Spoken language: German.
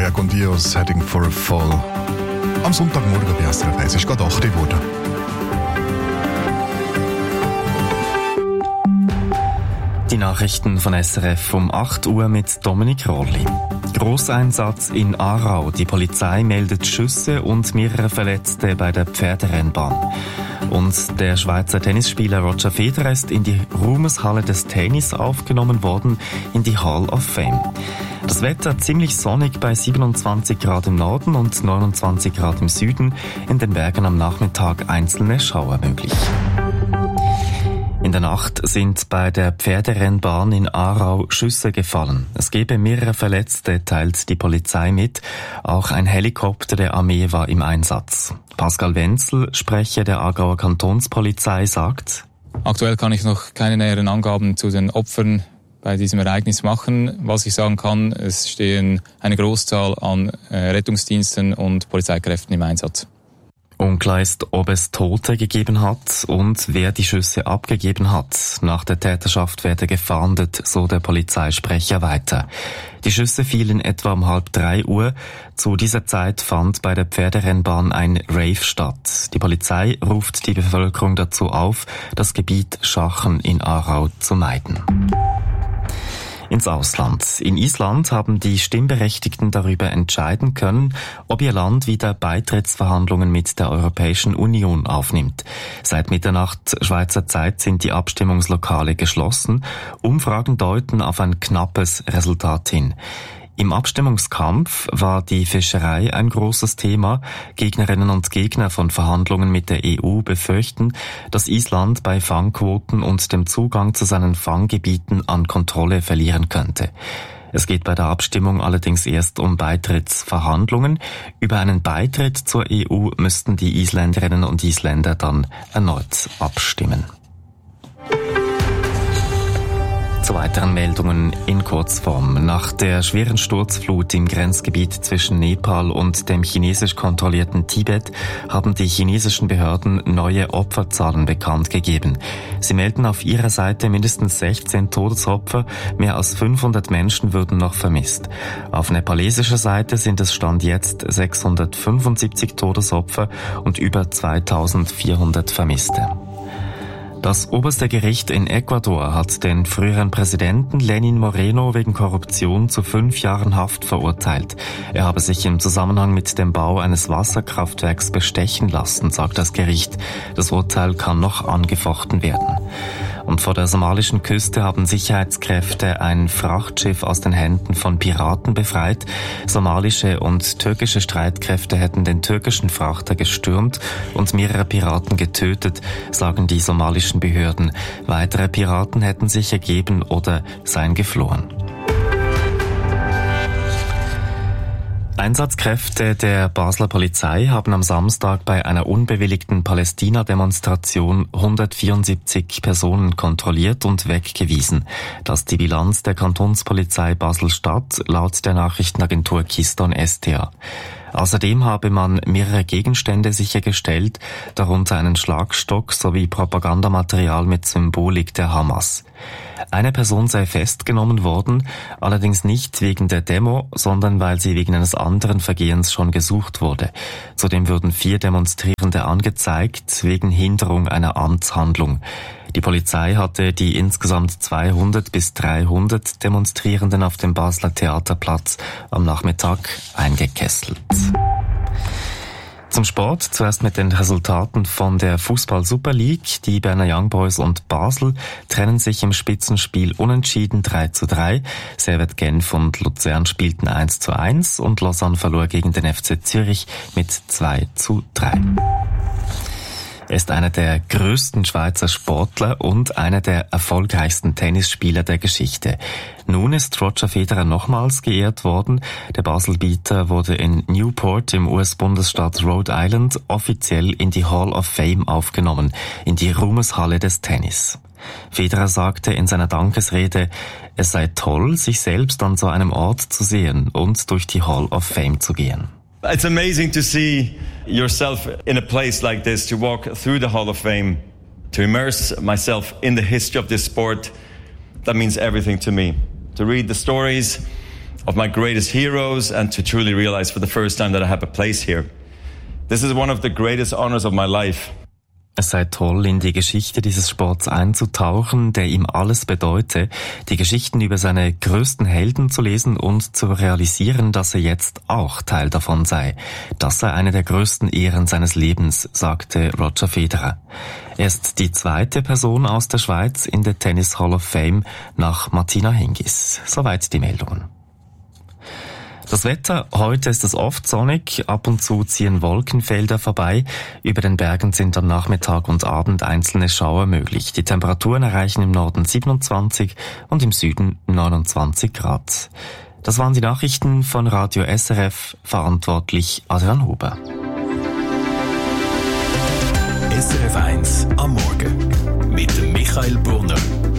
Mariah Condios «Heading for a Fall». Am Sonntagmorgen bei SRF 1 ist gerade 8 Uhr geworden. Die Nachrichten von SRF um 8 Uhr mit Dominik Rolli. Grosseinsatz in Aarau. Die Polizei meldet Schüsse und mehrere Verletzte bei der Pferderennbahn. Und der Schweizer Tennisspieler Roger Federer ist in die Ruhmeshalle des Tennis aufgenommen worden, in die Hall of Fame. Das Wetter ziemlich sonnig bei 27 Grad im Norden und 29 Grad im Süden. In den Bergen am Nachmittag einzelne Schauer möglich. In der Nacht sind bei der Pferderennbahn in Aarau Schüsse gefallen. Es gebe mehrere Verletzte, teilt die Polizei mit. Auch ein Helikopter der Armee war im Einsatz. Pascal Wenzel, Sprecher der Aargauer Kantonspolizei, sagt: Aktuell kann ich noch keine näheren Angaben zu den Opfern bei diesem Ereignis machen. Was ich sagen kann, es stehen eine Großzahl an Rettungsdiensten und Polizeikräften im Einsatz. Unklar ist, ob es Tote gegeben hat und wer die Schüsse abgegeben hat. Nach der Täterschaft werde gefahndet, so der Polizeisprecher weiter. Die Schüsse fielen etwa um 2:30 Uhr. Zu dieser Zeit fand bei der Pferderennbahn ein Rave statt. Die Polizei ruft die Bevölkerung dazu auf, das Gebiet Schachen in Aarau zu meiden. Ins Ausland. In Island haben die Stimmberechtigten darüber entscheiden können, ob ihr Land wieder Beitrittsverhandlungen mit der Europäischen Union aufnimmt. Seit Mitternacht Schweizer Zeit sind die Abstimmungslokale geschlossen. Umfragen deuten auf ein knappes Resultat hin. Im Abstimmungskampf war die Fischerei ein großes Thema. Gegnerinnen und Gegner von Verhandlungen mit der EU befürchten, dass Island bei Fangquoten und dem Zugang zu seinen Fanggebieten an Kontrolle verlieren könnte. Es geht bei der Abstimmung allerdings erst um Beitrittsverhandlungen. Über einen Beitritt zur EU müssten die Isländerinnen und Isländer dann erneut abstimmen. Zu weiteren Meldungen in Kurzform. Nach der schweren Sturzflut im Grenzgebiet zwischen Nepal und dem chinesisch kontrollierten Tibet haben die chinesischen Behörden neue Opferzahlen bekannt gegeben. Sie melden auf ihrer Seite mindestens 16 Todesopfer, mehr als 500 Menschen würden noch vermisst. Auf nepalesischer Seite sind es Stand jetzt 675 Todesopfer und über 2400 Vermisste. Das oberste Gericht in Ecuador hat den früheren Präsidenten Lenin Moreno wegen Korruption zu 5 Jahren Haft verurteilt. Er habe sich im Zusammenhang mit dem Bau eines Wasserkraftwerks bestechen lassen, sagt das Gericht. Das Urteil kann noch angefochten werden. Und vor der somalischen Küste haben Sicherheitskräfte ein Frachtschiff aus den Händen von Piraten befreit. Somalische und türkische Streitkräfte hätten den türkischen Frachter gestürmt und mehrere Piraten getötet, sagen die somalischen Behörden. Weitere Piraten hätten sich ergeben oder seien geflohen. Einsatzkräfte der Basler Polizei haben am Samstag bei einer unbewilligten Palästina-Demonstration 174 Personen kontrolliert und weggewiesen. Das ist die Bilanz der Kantonspolizei Basel-Stadt laut der Nachrichtenagentur Keystone STA. Außerdem habe man mehrere Gegenstände sichergestellt, darunter einen Schlagstock sowie Propagandamaterial mit Symbolik der Hamas. Eine Person sei festgenommen worden, allerdings nicht wegen der Demo, sondern weil sie wegen eines anderen Vergehens schon gesucht wurde. Zudem würden 4 Demonstrierende angezeigt, wegen Hinderung einer Amtshandlung. Die Polizei hatte die insgesamt 200 bis 300 Demonstrierenden auf dem Basler Theaterplatz am Nachmittag eingekesselt. Zum Sport, zuerst mit den Resultaten von der Fußball-Super League. Die Berner Young Boys und Basel trennen sich im Spitzenspiel unentschieden 3:3. Servette Genf und Luzern spielten 1:1 und Lausanne verlor gegen den FC Zürich mit 2:3. Er ist einer der größten Schweizer Sportler und einer der erfolgreichsten Tennisspieler der Geschichte. Nun ist Roger Federer nochmals geehrt worden. Der Baselbieter wurde in Newport im US-Bundesstaat Rhode Island offiziell in die Hall of Fame aufgenommen, in die Ruhmeshalle des Tennis. Federer sagte in seiner Dankesrede, es sei toll, sich selbst an so einem Ort zu sehen und durch die Hall of Fame zu gehen. It's amazing to see yourself in a place like this, to walk through the Hall of Fame, to immerse myself in the history of this sport. That means everything to me. To read the stories of my greatest heroes and to truly realize for the first time that I have a place here. This is one of the greatest honors of my life. Es sei toll, in die Geschichte dieses Sports einzutauchen, der ihm alles bedeute, die Geschichten über seine größten Helden zu lesen und zu realisieren, dass er jetzt auch Teil davon sei. Das sei eine der größten Ehren seines Lebens, sagte Roger Federer. Er ist die zweite Person aus der Schweiz in der Tennis Hall of Fame nach Martina Hingis. Soweit die Meldungen. Das Wetter, heute ist es oft sonnig, ab und zu ziehen Wolkenfelder vorbei. Über den Bergen sind am Nachmittag und Abend einzelne Schauer möglich. Die Temperaturen erreichen im Norden 27 und im Süden 29 Grad. Das waren die Nachrichten von Radio SRF, verantwortlich Adrian Huber. SRF 1 am Morgen mit Michael Brunner.